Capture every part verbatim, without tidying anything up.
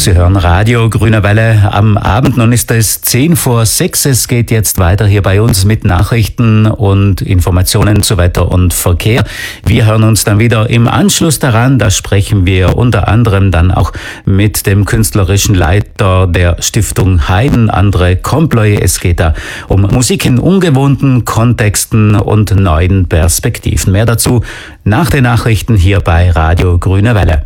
Sie hören Radio Grüne Welle am Abend. Nun ist es zehn vor sechs. Es geht jetzt weiter hier bei uns mit Nachrichten und Informationen zu Wetter und Verkehr. Wir hören uns dann wieder im Anschluss daran. Da sprechen wir unter anderem dann auch mit dem künstlerischen Leiter der Stiftung Haydn, André Comploy. Es geht da um Musik in ungewohnten Kontexten und neuen Perspektiven. Mehr dazu nach den Nachrichten hier bei Radio Grüne Welle.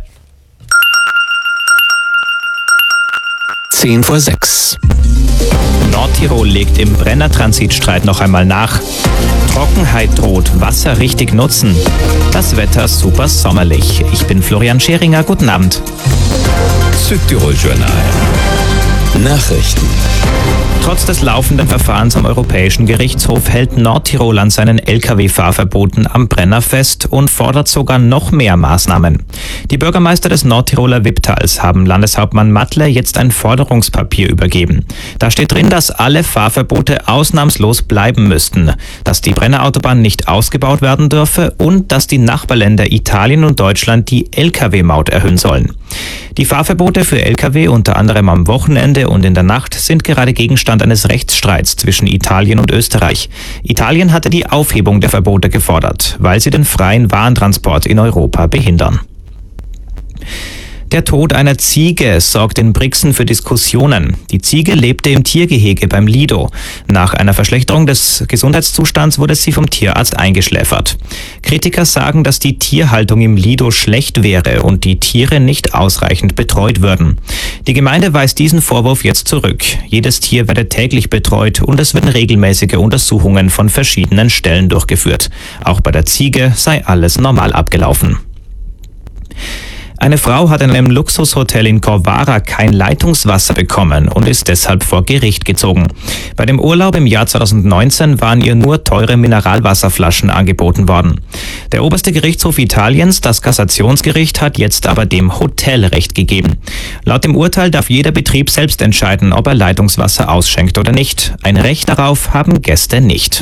zehn vor sechs. Nordtirol legt im Brenner-Transitstreit noch einmal nach. Trockenheit droht, Wasser richtig nutzen. Das Wetter super sommerlich. Ich bin Florian Scheringer, guten Abend. Südtirol-Journal. Nachrichten. Trotz des laufenden Verfahrens am Europäischen Gerichtshof hält Nordtirol an seinen L K W-Fahrverboten am Brenner fest und fordert sogar noch mehr Maßnahmen. Die Bürgermeister des Nordtiroler Wipptals haben Landeshauptmann Mattler jetzt ein Forderungspapier übergeben. Da steht drin, dass alle Fahrverbote ausnahmslos bleiben müssten, dass die Brennerautobahn nicht ausgebaut werden dürfe und dass die Nachbarländer Italien und Deutschland die L K W-Maut erhöhen sollen. Die Fahrverbote für L K W unter anderem am Wochenende und in der Nacht sind gerade Gegenstand eines Rechtsstreits zwischen Italien und Österreich. Italien hatte die Aufhebung der Verbote gefordert, weil sie den freien Warentransport in Europa behindern. Der Tod einer Ziege sorgt in Brixen für Diskussionen. Die Ziege lebte im Tiergehege beim Lido. Nach einer Verschlechterung des Gesundheitszustands wurde sie vom Tierarzt eingeschläfert. Kritiker sagen, dass die Tierhaltung im Lido schlecht wäre und die Tiere nicht ausreichend betreut würden. Die Gemeinde weist diesen Vorwurf jetzt zurück. Jedes Tier werde täglich betreut und es werden regelmäßige Untersuchungen von verschiedenen Stellen durchgeführt. Auch bei der Ziege sei alles normal abgelaufen. Eine Frau hat in einem Luxushotel in Corvara kein Leitungswasser bekommen und ist deshalb vor Gericht gezogen. Bei dem Urlaub im Jahr zweitausendneunzehn waren ihr nur teure Mineralwasserflaschen angeboten worden. Der oberste Gerichtshof Italiens, das Kassationsgericht, hat jetzt aber dem Hotel Recht gegeben. Laut dem Urteil darf jeder Betrieb selbst entscheiden, ob er Leitungswasser ausschenkt oder nicht. Ein Recht darauf haben Gäste nicht.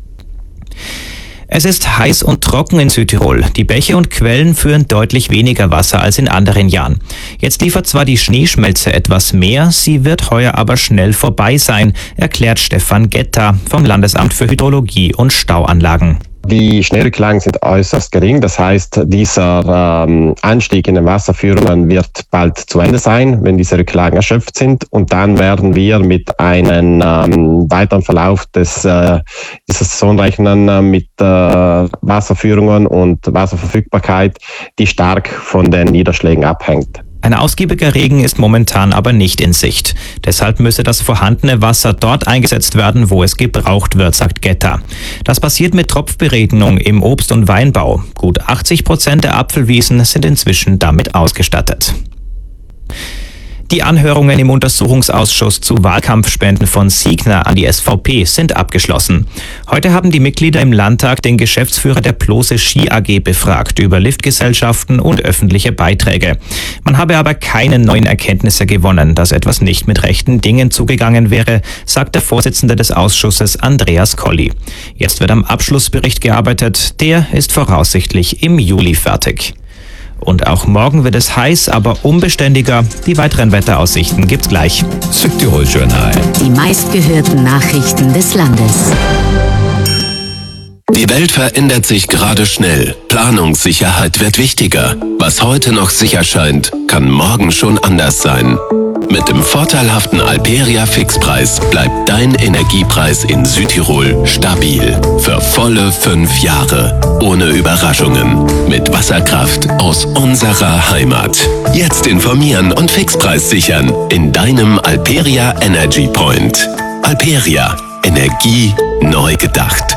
Es ist heiß und trocken in Südtirol. Die Bäche und Quellen führen deutlich weniger Wasser als in anderen Jahren. Jetzt liefert zwar die Schneeschmelze etwas mehr, sie wird heuer aber schnell vorbei sein, erklärt Stefan Getta vom Landesamt für Hydrologie und Stauanlagen. Die Schneerücklagen sind äußerst gering, das heißt, dieser ähm, Anstieg in den Wasserführungen wird bald zu Ende sein, wenn diese Rücklagen erschöpft sind. Und dann werden wir mit einem ähm, weiteren Verlauf des äh, dieser Saison rechnen äh, mit äh, Wasserführungen und Wasserverfügbarkeit, die stark von den Niederschlägen abhängt. Ein ausgiebiger Regen ist momentan aber nicht in Sicht. Deshalb müsse das vorhandene Wasser dort eingesetzt werden, wo es gebraucht wird, sagt Getta. Das passiert mit Tropfberegnung im Obst- und Weinbau. Gut achtzig Prozent der Apfelwiesen sind inzwischen damit ausgestattet. Die Anhörungen im Untersuchungsausschuss zu Wahlkampfspenden von Signa an die S V P sind abgeschlossen. Heute haben die Mitglieder im Landtag den Geschäftsführer der Plose Ski A G befragt über Liftgesellschaften und öffentliche Beiträge. Man habe aber keine neuen Erkenntnisse gewonnen, dass etwas nicht mit rechten Dingen zugegangen wäre, sagt der Vorsitzende des Ausschusses Andreas Colli. Jetzt wird am Abschlussbericht gearbeitet, der ist voraussichtlich im Juli fertig. Und auch morgen wird es heiß, aber unbeständiger. Die weiteren Wetteraussichten gibt's gleich. Südtirol-Journal. Die meistgehörten Nachrichten des Landes. Die Welt verändert sich gerade schnell. Planungssicherheit wird wichtiger. Was heute noch sicher scheint, kann morgen schon anders sein. Mit dem vorteilhaften Alperia Fixpreis bleibt dein Energiepreis in Südtirol stabil. Für volle fünf Jahre. Ohne Überraschungen. Mit Wasserkraft aus unserer Heimat. Jetzt informieren und Fixpreis sichern in deinem Alperia Energy Point. Alperia. Energie neu gedacht.